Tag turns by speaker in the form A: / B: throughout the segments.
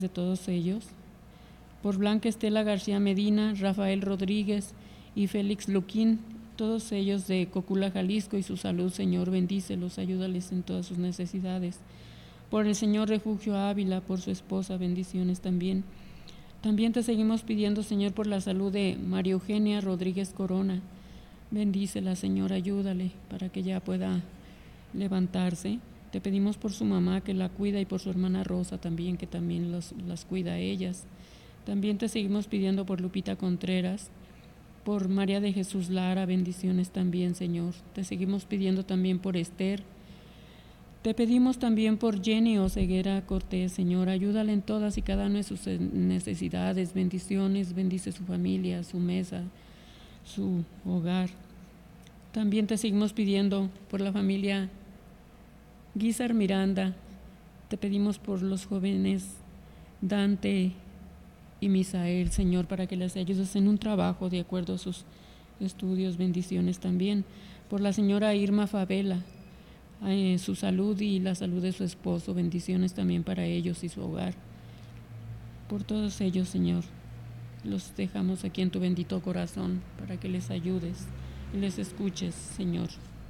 A: de todos ellos. Por Blanca Estela García Medina, Rafael Rodríguez y Félix Luquín, todos ellos de Cocula, Jalisco, y su salud, Señor, bendícelos, ayúdales en todas sus necesidades. Por el Señor Refugio Ávila, por su esposa, bendiciones también. También te seguimos pidiendo, Señor, por la salud de María Eugenia Rodríguez Corona. Bendícela, Señor, ayúdale para que ella pueda levantarse. Te pedimos por su mamá que la cuida y por su hermana Rosa también, que también las cuida a ellas. También te seguimos pidiendo por Lupita Contreras, por María de Jesús Lara, bendiciones también, Señor. Te seguimos pidiendo también por Esther. Te pedimos también por Jenny Oseguera Cortés, Señor, ayúdale en todas y cada una de sus necesidades, bendiciones, bendice su familia, su mesa, su hogar. También te seguimos pidiendo por la familia Guizar Miranda, te pedimos por los jóvenes Dante y Misael, Señor, para que les ayudes en un trabajo de acuerdo a sus estudios, bendiciones también. Por la señora Irma Favela, su salud y la salud de su esposo, bendiciones también para ellos y su hogar. Por todos ellos, Señor, los dejamos aquí en tu bendito corazón para que les ayudes y les escuches, Señor.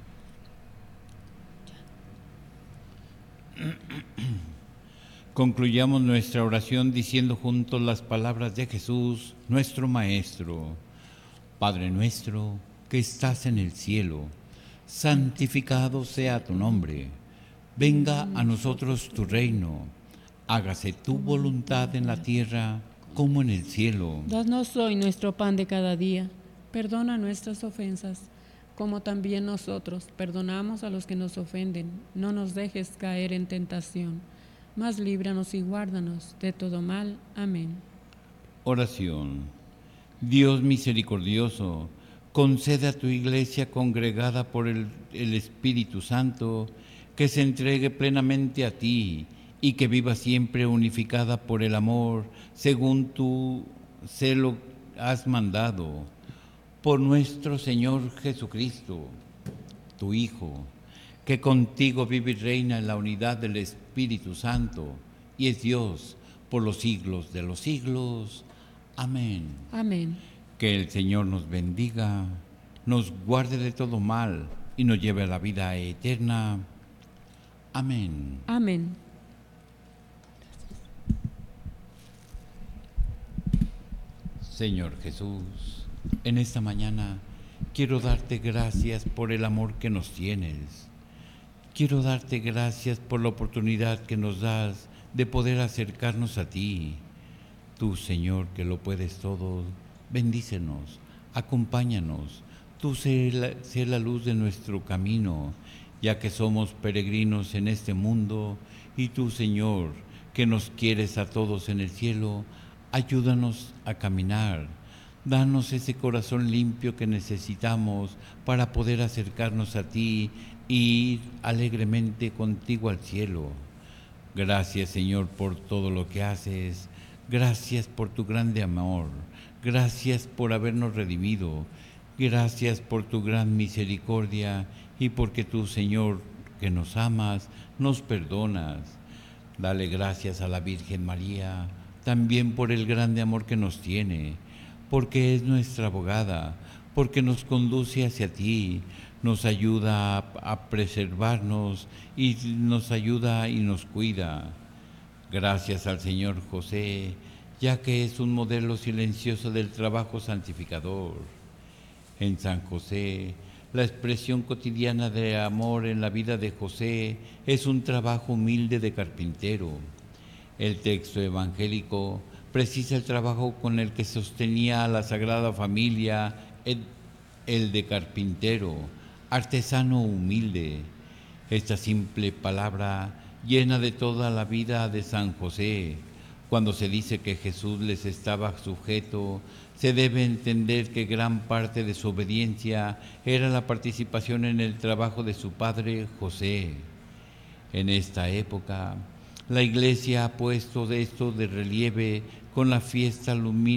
B: Concluyamos nuestra oración diciendo juntos las palabras de Jesús, nuestro Maestro. Padre nuestro, que estás en el cielo, santificado sea tu nombre. Venga a nosotros tu reino. Hágase tu voluntad en la tierra como en el cielo.
A: Danos hoy nuestro pan de cada día. Perdona nuestras ofensas, como también nosotros perdonamos a los que nos ofenden. No nos dejes caer en tentación, mas líbranos y guárdanos de todo mal. Amén.
B: Oración. Dios misericordioso, concede a tu iglesia congregada por el Espíritu Santo que se entregue plenamente a ti y que viva siempre unificada por el amor, según tú se lo has mandado. Por nuestro Señor Jesucristo, tu Hijo, que contigo vive y reina en la unidad del Espíritu Santo y es Dios por los siglos de los siglos. Amén.
A: Amén.
B: Que el Señor nos bendiga, nos guarde de todo mal y nos lleve a la vida eterna. Amén.
A: Amén.
B: Señor Jesús, en esta mañana quiero darte gracias por el amor que nos tienes. Quiero darte gracias por la oportunidad que nos das de poder acercarnos a ti. Tú, Señor, que lo puedes todo, bendícenos, acompáñanos. Tú sé la luz de nuestro camino, ya que somos peregrinos en este mundo. Y tú, Señor, que nos quieres a todos en el cielo, ayúdanos a caminar. Danos ese corazón limpio que necesitamos para poder acercarnos a ti e ir alegremente contigo al cielo. Gracias, Señor, por todo lo que haces. Gracias por tu grande amor. Gracias por habernos redimido. Gracias por tu gran misericordia y porque tú, Señor, que nos amas, nos perdonas. Dale gracias a la Virgen María, también por el grande amor que nos tiene, porque es nuestra abogada, porque nos conduce hacia ti, nos ayuda a preservarnos y nos ayuda y nos cuida. Gracias al Señor José, ya que es un modelo silencioso del trabajo santificador. En San José, la expresión cotidiana de amor en la vida de José es un trabajo humilde de carpintero. El texto evangélico precisa el trabajo con el que sostenía a la Sagrada Familia, el de carpintero, artesano humilde. Esta simple palabra llena de toda la vida de San José. Cuando se dice que Jesús les estaba sujeto, se debe entender que gran parte de su obediencia era la participación en el trabajo de su padre José. En esta época, la Iglesia ha puesto esto de relieve con la fiesta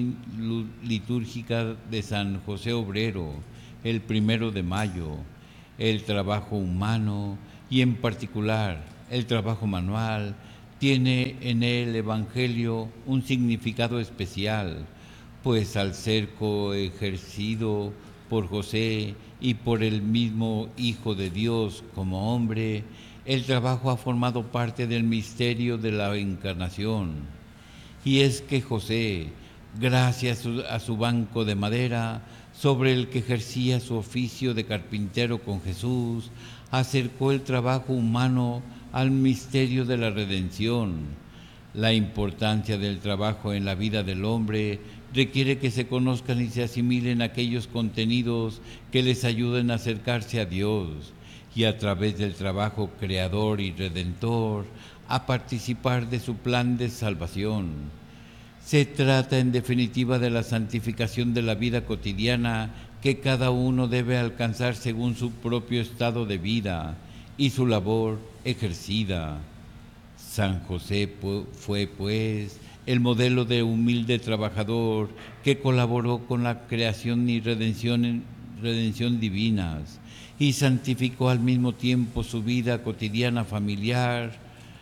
B: litúrgica de San José Obrero, el 1 de mayo, el trabajo humano y en particular el trabajo manual tiene en el Evangelio un significado especial, pues al ser coejercido por José y por el mismo Hijo de Dios como hombre, el trabajo ha formado parte del misterio de la encarnación. Y es que José, gracias a su banco de madera, sobre el que ejercía su oficio de carpintero con Jesús, acercó el trabajo humano al misterio de la redención. La importancia del trabajo en la vida del hombre requiere que se conozcan y se asimilen aquellos contenidos que les ayuden a acercarse a Dios y a través del trabajo creador y redentor a participar de su plan de salvación. Se trata en definitiva de la santificación de la vida cotidiana que cada uno debe alcanzar según su propio estado de vida y su labor ejercida. San José fue, pues, el modelo de humilde trabajador que colaboró con la creación y redención divinas y santificó al mismo tiempo su vida cotidiana familiar.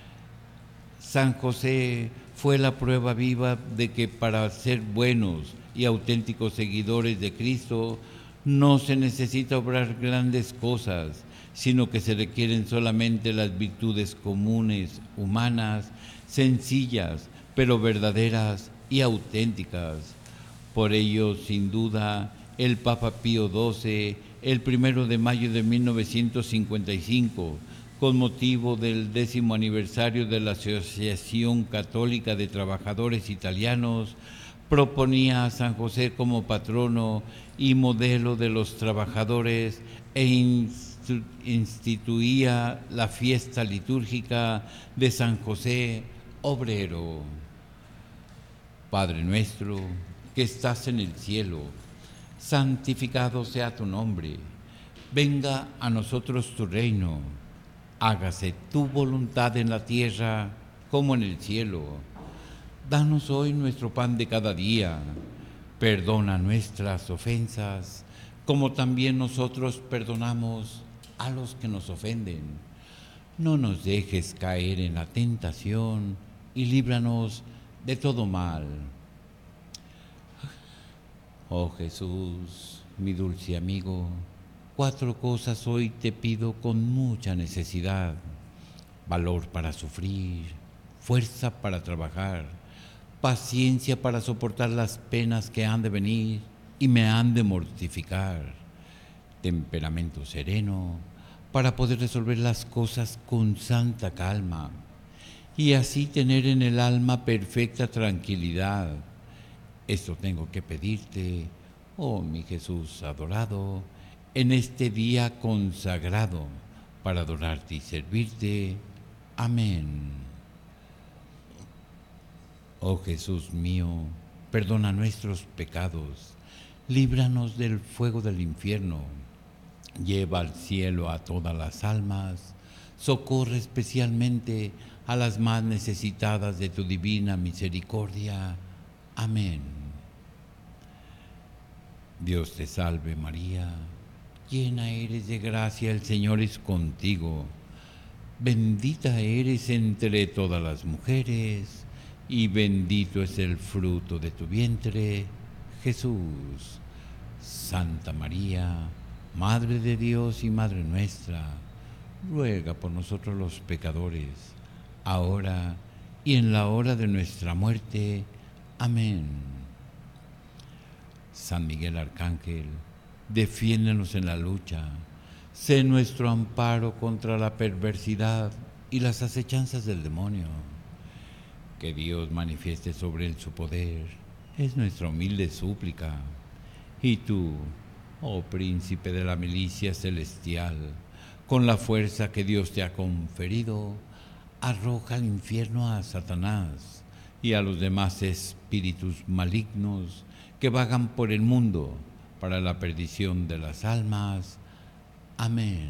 B: San José fue la prueba viva de que para ser buenos y auténticos seguidores de Cristo no se necesita obrar grandes cosas, sino que se requieren solamente las virtudes comunes, humanas, sencillas, pero verdaderas y auténticas. Por ello, sin duda, el Papa Pío XII, el 1 de mayo de 1955, con motivo del 10º aniversario de la Asociación Católica de Trabajadores Italianos, proponía a San José como patrono y modelo de los trabajadores e instituía la fiesta litúrgica de San José Obrero. Padre nuestro, que estás en el cielo, santificado sea tu nombre. Venga a nosotros tu reino. Hágase tu voluntad en la tierra como en el cielo. Danos hoy nuestro pan de cada día. Perdona nuestras ofensas, como también nosotros perdonamos a los que nos ofenden. No nos dejes caer en la tentación y líbranos de todo mal. Oh Jesús, mi dulce amigo, 4 cosas hoy te pido con mucha necesidad: valor para sufrir, fuerza para trabajar, paciencia para soportar las penas que han de venir y me han de mortificar, temperamento sereno para poder resolver las cosas con santa calma y así tener en el alma perfecta tranquilidad. Esto tengo que pedirte, oh mi Jesús adorado, en este día consagrado para adorarte y servirte. Amén. Oh Jesús mío, perdona nuestros pecados, líbranos del fuego del infierno, lleva al cielo a todas las almas, socorre especialmente a las más necesitadas de tu divina misericordia. Amén. Dios te salve María, llena eres de gracia, el Señor es contigo. Bendita eres entre todas las mujeres, y bendito es el fruto de tu vientre, Jesús. Santa María, Madre de Dios y Madre nuestra, ruega por nosotros los pecadores, ahora y en la hora de nuestra muerte. Amén. San Miguel Arcángel, defiéndenos en la lucha, sé nuestro amparo contra la perversidad y las acechanzas del demonio. Que Dios manifieste sobre él su poder, es nuestra humilde súplica. Y tú, oh príncipe de la milicia celestial, con la fuerza que Dios te ha conferido, arroja al infierno a Satanás y a los demás espíritus malignos que vagan por el mundo para la perdición de las almas. Amén.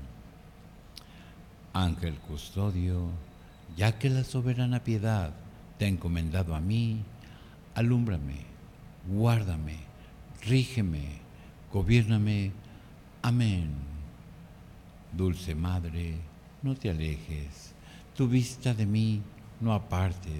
B: Ángel custodio, ya que la soberana piedad te ha encomendado a mí, alúmbrame, guárdame, rígeme, gobiérname. Amén. Dulce Madre, no te alejes, tu vista de mí no apartes